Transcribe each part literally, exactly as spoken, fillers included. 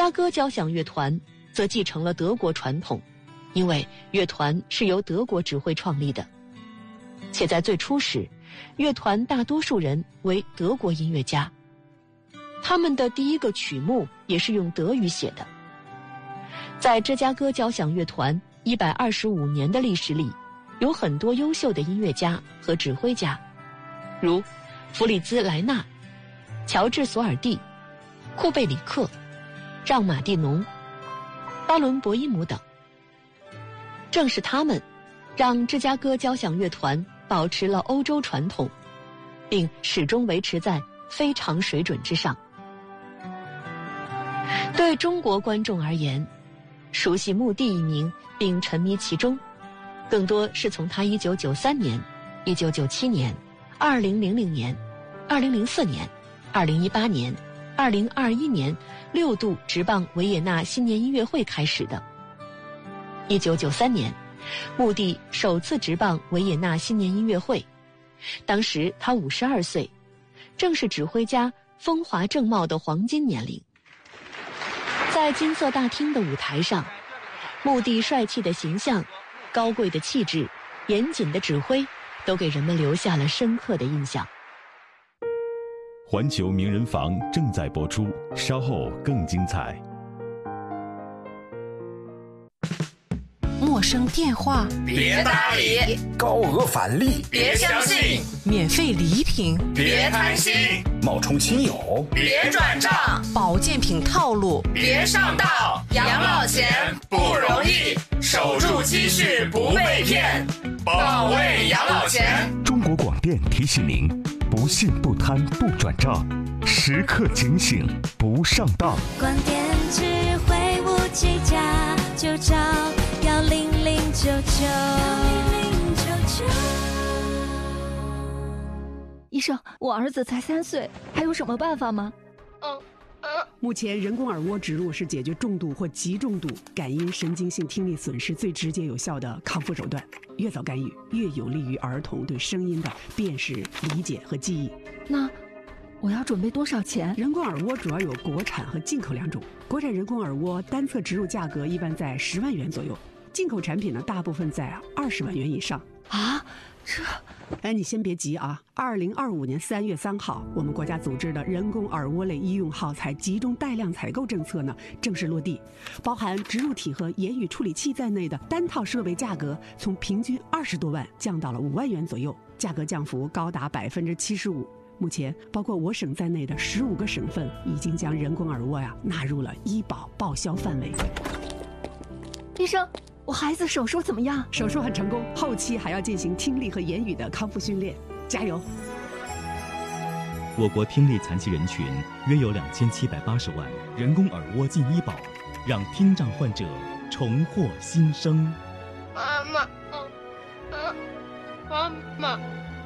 加哥交响乐团则继承了德国传统，因为乐团是由德国指挥创立的，且在最初时，乐团大多数人为德国音乐家，他们的第一个曲目也是用德语写的。在芝加哥交响乐团一百二十五年的历史里，有很多优秀的音乐家和指挥家，如弗里兹·莱纳、乔治·索尔蒂、库贝里克、让·马蒂农、巴伦·博伊姆等。正是他们让芝加哥交响乐团保持了欧洲传统，并始终维持在非常水准之上。对中国观众而言，熟悉穆蒂一名并沉迷其中，更多是从他一九九三年、一九九七年、二零零零年、二零零四年、二零一八年、二零二一年六度执棒维也纳新年音乐会开始的。一九九三年，穆蒂首次执棒维也纳新年音乐会，当时他五十二岁，正是指挥家风华正茂的黄金年龄。在金色大厅的舞台上，穆蒂帅气的形象、高贵的气质、严谨的指挥，都给人们留下了深刻的印象。 环球名人房正在播出，稍后更精彩。 陌生电话别搭理， 高额返利别相信， 免费礼品别贪心， 冒充亲友别转账， 保健品套路别上当。养老钱不容易，守住积蓄不被骗，保卫养老钱。 中国广电提醒您：不信不贪不转账，时刻警醒不上当。 广电智慧无计价，就找幺零零九九。 医生，我儿子才三岁，还有什么办法吗？ 嗯嗯。目前人工耳蜗植入是解决重度或极重度感因神经性听力损失最直接有效的康复手段。越早干预，越有利于儿童对声音的辨识、理解和记忆。 那我要准备多少钱？ 人工耳蜗主要有国产和进口两种。国产人工耳蜗单侧植入价格一般在十万元左右，进口产品呢大部分在二十万元以上。 啊，这…… 哎，你先别急啊！二零二五年三月三号，我们国家组织的人工耳蜗类医用耗材集中带量采购政策呢正式落地，包含植入体和言语处理器在内的单套设备价格从平均二十多万降到了五万元左右，价格降幅高达百分之七十五。目前，包括我省在内的十五个省份已经将人工耳蜗呀纳入了医保报销范围。 医生，我孩子手术怎么样？ 手术很成功，后期还要进行听力和言语的康复训练，加油！ 我国听力残疾人群约有两千七百八十万，人工耳蜗进医保，让听障患者重获新生。 妈妈，嗯嗯，妈妈。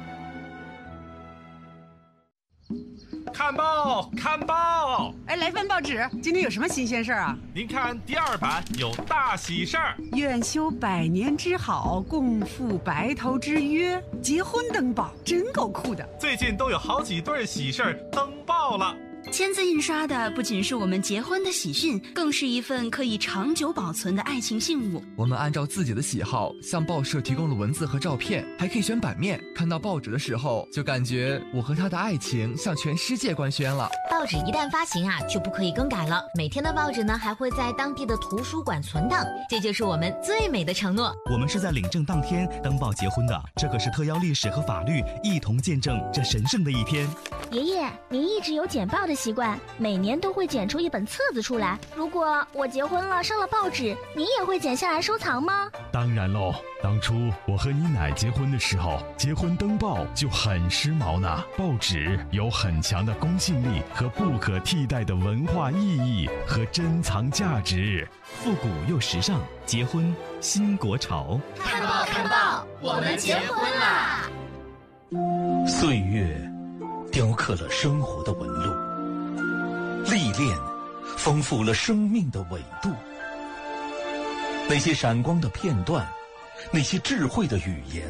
看报，看报！ 哎，来份报纸，今天有什么新鲜事儿啊？ 您看第二版有大喜事儿， 愿修百年之好，共赴白头之约，结婚登报，真够酷的。 最近都有好几对喜事儿登报了。 签字印刷的不仅是我们结婚的喜讯，更是一份可以长久保存的爱情信物。 我们按照自己的喜好向报社提供了文字和照片，还可以选版面。看到报纸的时候，就感觉我和他的爱情向全世界官宣了。 报纸一旦发行啊，就不可以更改了。每天的报纸呢，还会在当地的图书馆存档，这就是我们最美的承诺。 我们是在领证当天登报结婚的，这可是特邀历史和法律一同见证这神圣的一天。 爷爷，您一直有剪报的习惯，每年都会剪出一本册子出来。如果我结婚了上了报纸，您也会剪下来收藏吗？ 当然喽，当初我和你奶结婚的时候，结婚登报就很时髦呢。报纸有很强的公信力和不可替代的文化意义和珍藏价值， 复古又时尚，结婚新国潮。 看报看报，我们结婚啦！ 岁月雕刻了生活的纹路，历练丰富了生命的纬度。那些闪光的片段，那些智慧的语言，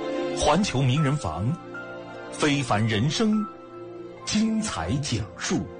环球名人房，非凡人生精彩讲述。